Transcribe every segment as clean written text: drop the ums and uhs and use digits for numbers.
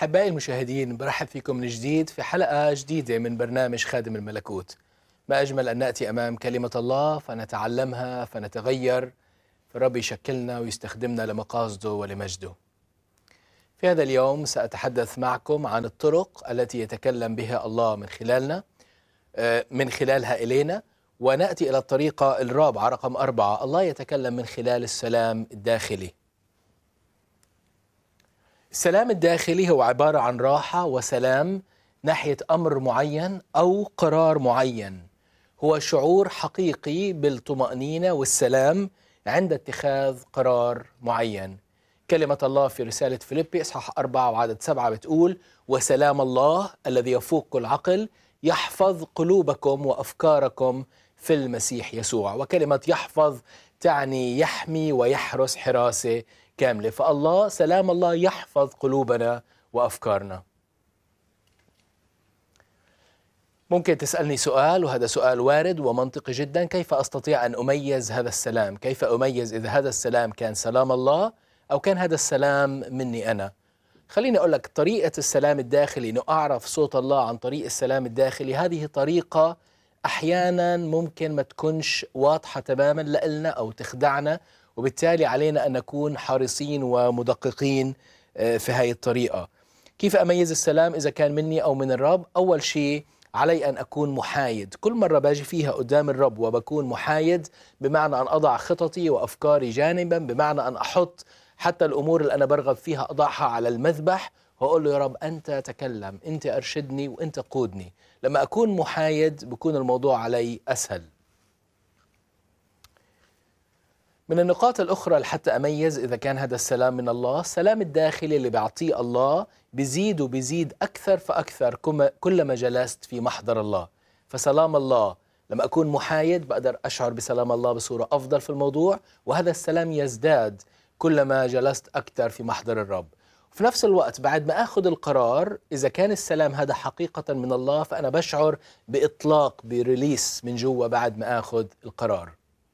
أحبائي المشاهدين، برحب فيكم من جديد في حلقة جديدة من برنامج خادم الملكوت. ما أجمل أن نأتي أمام كلمة الله فنتعلمها فنتغير، فالرب يشكلنا ويستخدمنا لمقاصده ولمجده. في هذا اليوم سأتحدث معكم عن الطرق التي يتكلم بها الله من خلالها إلينا، ونأتي إلى الطريقة الرابعة رقم 4. الله يتكلم من خلال السلام الداخلي. السلام الداخلي هو عبارة عن راحة وسلام ناحية أمر معين أو قرار معين. هو شعور حقيقي بالطمأنينة والسلام عند اتخاذ قرار معين. كلمة الله في رسالة فيليبي إصحاح 4 وعدد 7 بتقول: وسلام الله الذي يفوق كل عقل يحفظ قلوبكم وأفكاركم في المسيح يسوع. وكلمة يحفظ تعني يحمي ويحرس حراسة كاملة. فالله سلام الله يحفظ قلوبنا وأفكارنا. ممكن تسألني سؤال، وهذا سؤال وارد ومنطقي جدا: كيف أستطيع أن أميز هذا السلام؟ كيف أميز إذا هذا السلام كان سلام الله أو كان هذا السلام مني أنا؟ خليني أقول لك طريقة السلام الداخلي، إنه أعرف صوت الله عن طريق السلام الداخلي. هذه طريقة أحيانا ممكن ما تكونش واضحة تماما لنا أو تخدعنا، وبالتالي علينا أن نكون حريصين ومدققين في هذه الطريقة. كيف أميز السلام إذا كان مني أو من الرب؟ أول شيء علي أن أكون محايد. كل مرة باجي فيها قدام الرب وبكون محايد، بمعنى أن أضع خططي وأفكاري جانبا، بمعنى أن أحط حتى الأمور اللي أنا برغب فيها أضعها على المذبح وأقول له: يا رب أنت تكلم، أنت أرشدني وأنت قودني. لما أكون محايد بكون الموضوع علي أسهل. من النقاط الأخرى لحتى أميز إذا كان هذا السلام من الله، السلام الداخلي اللي بيعطيه الله بيزيد وبيزيد أكثر فأكثر كلما جلست في محضر الله. فسلام الله لما أكون محايد بقدر أشعر بسلام الله بصورة أفضل في الموضوع، وهذا السلام يزداد كلما جلست أكثر في محضر الرب. في نفس الوقت بعد ما أخذ القرار، إذا كان السلام هذا حقيقة من الله فأنا بشعر بإطلاق، بريليس من جوا بعد ما أخذ القرار.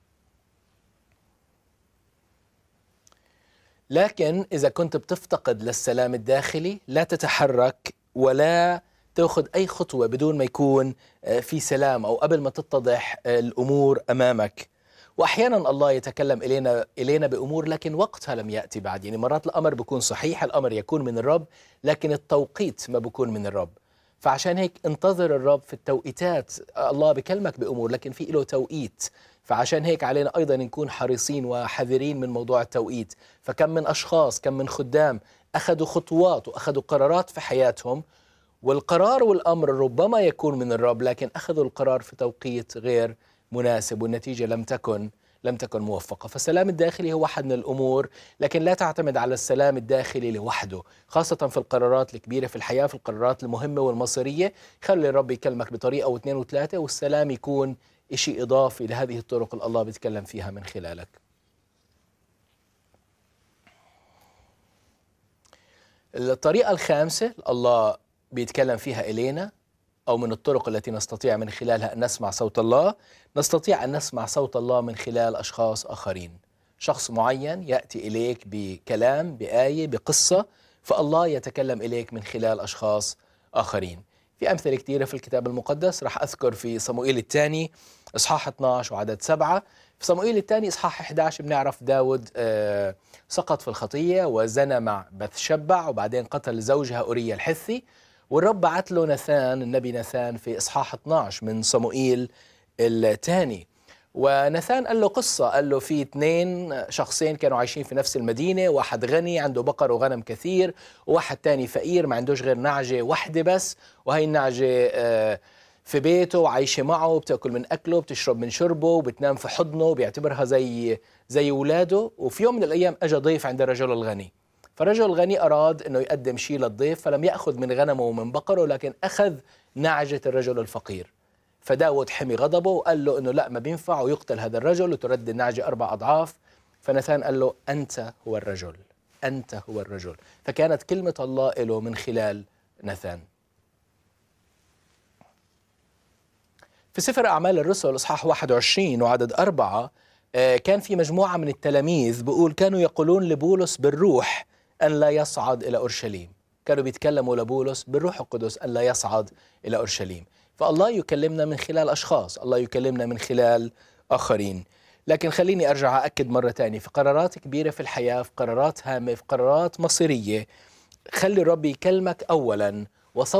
لكن إذا كنت بتفتقد للسلام الداخلي، لا تتحرك ولا تأخذ أي خطوة بدون ما يكون في سلام أو قبل ما تتضح الأمور أمامك. وأحيانا الله يتكلم إلينا بأمور لكن وقتها لم يأتي بعد. يعني مرات الأمر بيكون صحيح، الأمر يكون من الرب، لكن التوقيت ما بيكون من الرب. فعشان هيك انتظر الرب في التوقيتات. الله بكلمك بأمور لكن في له توقيت، فعشان هيك علينا أيضا نكون حريصين وحذرين من موضوع التوقيت. فكم من أشخاص، كم من خدام أخذوا خطوات وأخذوا قرارات في حياتهم، والقرار والأمر ربما يكون من الرب، لكن أخذوا القرار في توقيت غير مناسب والنتيجة لم تكن موفقة. فالسلام الداخلي هو واحد من الأمور، لكن لا تعتمد على السلام الداخلي لوحده، خاصة في القرارات الكبيرة في الحياة، في القرارات المهمة والمصيرية. خلي الرب يكلمك بطريقة واثنين وثلاثة، والسلام يكون إشي إضافي لهذه الطرق اللي الله بيتكلم فيها من خلالك. الطريقة الخامسة الله بيتكلم فيها إلينا، أو من الطرق التي نستطيع من خلالها أن نسمع صوت الله، نستطيع أن نسمع صوت الله من خلال أشخاص آخرين. شخص معين يأتي إليك بكلام، بآية، بقصة، فالله يتكلم إليك من خلال أشخاص آخرين. في أمثلة كثيرة في الكتاب المقدس. رح أذكر في صموئيل الثاني إصحاح 12 وعدد 7. في صموئيل الثاني إصحاح 11 بنعرف داود سقط في الخطية وزنى مع بثشبع، وبعدين قتل زوجها أوريا الحثي، والرب بعت له ناثان، النبي ناثان، في إصحاح 12 من صموئيل الثاني. وناثان قال له قصة، قال له في شخصين كانوا عايشين في نفس المدينة، واحد غني عنده بقر وغنم كثير، وواحد تاني فقير ما عندوش غير نعجة واحدة بس، وهي النعجة في بيته وعايشة معه، بتأكل من أكله، بتشرب من شربه، وبتنام في حضنه، بيعتبرها زي ولاده. وفي يوم من الأيام أجا ضيف عند الرجل الغني، فالرجل الغني أراد أنه يقدم شيء للضيف، فلم يأخذ من غنمه ومن بقره، لكن أخذ نعجة الرجل الفقير. فداود حمي غضبه وقال له أنه لا، ما بينفع، ويقتل هذا الرجل وترد النعجة 4 أضعاف. فناثان قال له: أنت هو الرجل، أنت هو الرجل. فكانت كلمة الله له من خلال ناثان. في سفر أعمال الرسل إصحاح 21 وعدد 4 كان في مجموعة من التلاميذ بيقول كانوا يقولون لبولس بالروح أن لا يصعد إلى أورشليم. كانوا بيتكلموا لبولس بالروح القدس أن لا يصعد إلى أورشليم. فالله يكلمنا من خلال أشخاص، الله يكلمنا من خلال آخرين. لكن خليني أرجع أأكد مرة تانية، في قرارات كبيرة في الحياة، في قرارات هامة، في قرارات مصيرية، خلي الرب يكلمك أولا